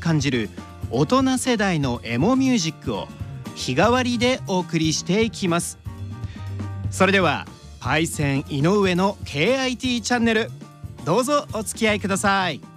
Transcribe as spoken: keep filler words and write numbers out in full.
感じる大人世代のエモミュージックを日替わりでお送りしていきます。それではパイセン井上の ケーアイティー チャンネル、どうぞお付き合いください。